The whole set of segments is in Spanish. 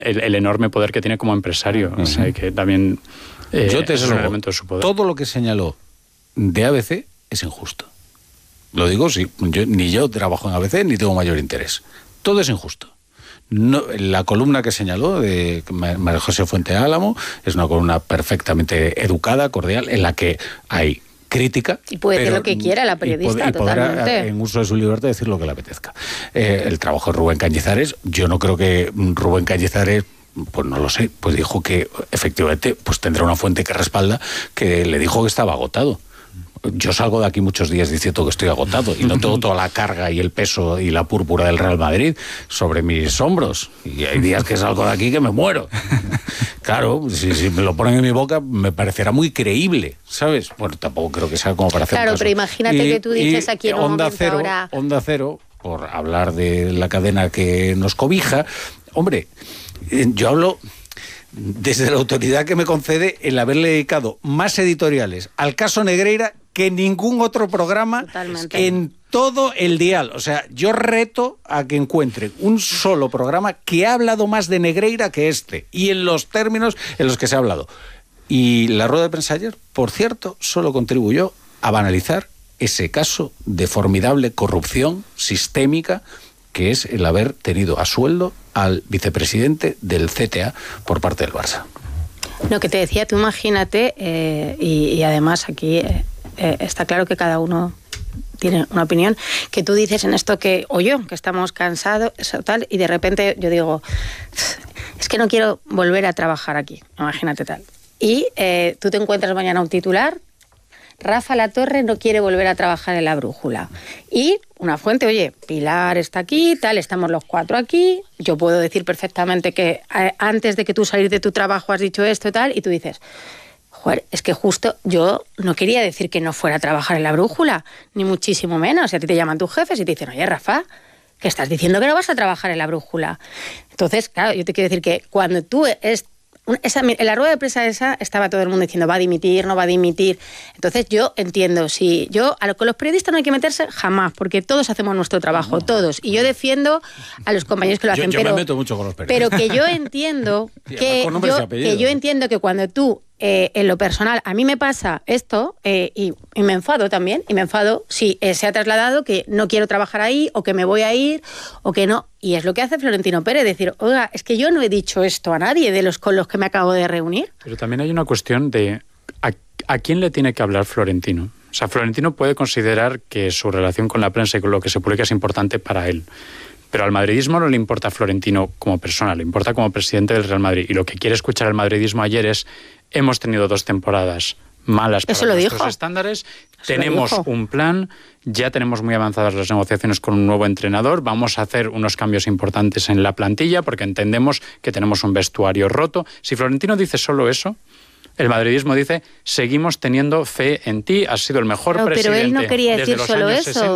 el enorme poder que tiene como empresario. O sea, que también yo te es un elemento de su poder. Todo lo que señaló de ABC es injusto. Lo digo, sí, ni yo trabajo en ABC ni tengo mayor interés. Todo es injusto. No, la columna que señaló de María José Fuente Álamo es una columna perfectamente educada, cordial, en la que hay crítica. Y puede decir lo que quiera la periodista, y totalmente. Podrá, en uso de su libertad, decir lo que le apetezca. El trabajo de Rubén Cañizares, yo no creo que Rubén Cañizares, pues no lo sé, pues dijo que efectivamente pues tendrá una fuente que respalda que le dijo que estaba agotado. Yo salgo de aquí muchos días diciendo que estoy agotado y no tengo toda la carga y el peso y la púrpura del Real Madrid sobre mis hombros. Y hay días que salgo de aquí que me muero. Claro, si me lo ponen en mi boca me parecerá muy creíble, ¿sabes? Bueno, tampoco creo que sea como para hacer Claro, caso. pero imagínate que tú dices aquí en un Onda momento ahora... Onda Cero, por hablar de la cadena que nos cobija, hombre, yo hablo desde la autoridad que me concede el haberle dedicado más editoriales al caso Negreira que ningún otro programa. Totalmente. En todo el dial. O sea, yo reto a que encuentren un solo programa que ha hablado más de Negreira que este, y en los términos en los que se ha hablado. Y la rueda de prensa ayer, por cierto, solo contribuyó a banalizar ese caso de formidable corrupción sistémica que es el haber tenido a sueldo al vicepresidente del CTA por parte del Barça. No, que te decía, tú imagínate, y además aquí está claro que cada uno tiene una opinión, que tú dices en esto que, o yo, que estamos cansados, eso tal, y de repente yo digo, es que no quiero volver a trabajar aquí, imagínate tal. Y tú te encuentras mañana un titular, Rafa Latorre no quiere volver a trabajar en La Brújula. Y una fuente, oye, Pilar está aquí, tal, estamos los cuatro aquí, yo puedo decir perfectamente que antes de que tú salir de tu trabajo has dicho esto y tal, y tú dices, joder, es que justo yo no quería decir que no fuera a trabajar en La Brújula, ni muchísimo menos. Y a ti te llaman tus jefes y te dicen, oye, Rafa, que estás diciendo que no vas a trabajar en La Brújula. Entonces, claro, yo te quiero decir que cuando tú en la rueda de prensa esa estaba todo el mundo diciendo va a dimitir, no va a dimitir. Entonces yo entiendo, con los periodistas no hay que meterse jamás, porque todos hacemos nuestro trabajo, todos. Y yo defiendo a los compañeros que lo hacen. Yo me meto mucho con los periodistas. Pero que yo entiendo que cuando tú, en lo personal, a mí me pasa esto y me enfado también, si se ha trasladado que no quiero trabajar ahí o que me voy a ir o que no. Y es lo que hace Florentino Pérez, decir, oiga, es que yo no he dicho esto a nadie de los con los que me acabo de reunir. Pero también hay una cuestión de a quién le tiene que hablar Florentino. O sea, Florentino puede considerar que su relación con la prensa y con lo que se publica es importante para él. Pero al madridismo no le importa a Florentino como persona, le importa como presidente del Real Madrid. Y lo que quiere escuchar el madridismo ayer es, hemos tenido 2 temporadas malas para nuestros estándares, tenemos un plan, ya tenemos muy avanzadas las negociaciones con un nuevo entrenador, vamos a hacer unos cambios importantes en la plantilla porque entendemos que tenemos un vestuario roto. Si Florentino dice solo eso, el madridismo dice, seguimos teniendo fe en ti, has sido el mejor presidente pero él no quería decir desde los solo años eso.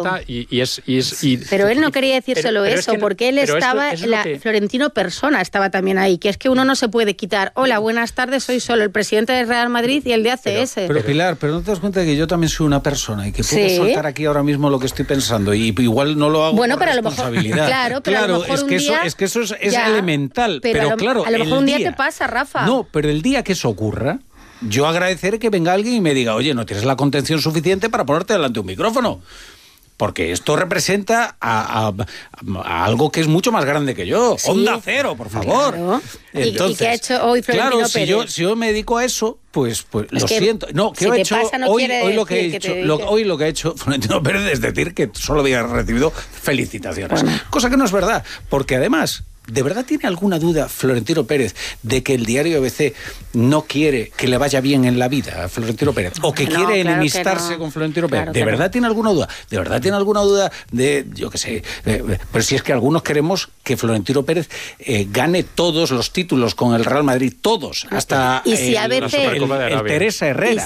60 pero él no quería decir solo eso, porque él estaba, Florentino persona estaba también ahí, que es que uno no se puede quitar, hola, buenas tardes, soy solo el presidente del Real Madrid y el de ACS. Pero Pilar, pero no te das cuenta de que yo también soy una persona y que puedo soltar aquí ahora mismo lo que estoy pensando y igual no lo hago por responsabilidad. Pero a lo mejor es que eso es elemental. Pero claro, a lo mejor un día te pasa, Rafa. No, pero el día que eso ocurra, yo agradeceré que venga alguien y me diga, oye, no tienes la contención suficiente para ponerte delante de un micrófono. Porque esto representa a algo que es mucho más grande que yo. Sí. Onda Cero, por favor. Claro. Entonces, ¿Y qué ha hecho hoy Florentino Pérez? Si yo me dedico a eso, pues lo siento. No, que si he hecho pasa, no hoy lo que he hecho Florentino Pérez es decir que solo había recibido felicitaciones. Bueno. Cosa que no es verdad, porque además, ¿de verdad tiene alguna duda Florentino Pérez de que el diario ABC no quiere que le vaya bien en la vida a Florentino Pérez? ¿O que quiere enemistarse con Florentino Pérez? ¿De verdad tiene alguna duda? ¿De verdad tiene alguna duda de, yo qué sé, pero si es que algunos queremos que Florentino Pérez gane todos los títulos con el Real Madrid, todos, hasta el Teresa Herrera.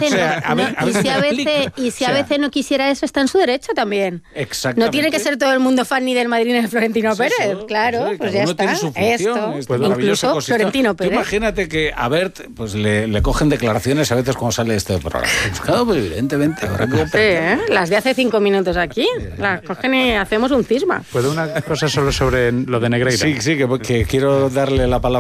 Y si ABC no quisiera eso, está en su derecho también. Exactamente. No tiene que ser todo el mundo fan ni del Madrid ni de Florentino Pérez, claro. pues ya uno está. tiene su función. Esto, maravilloso incluso Florentino Pérez. Tú imagínate que a Bert pues le cogen declaraciones a veces cuando sale este programa. Pues claro, pues evidentemente habrá que Sí, las de hace 5 minutos aquí, las cogen y hacemos un cisma. ¿Puedo una cosa solo sobre lo de Negreira? Sí, que quiero darle la palabra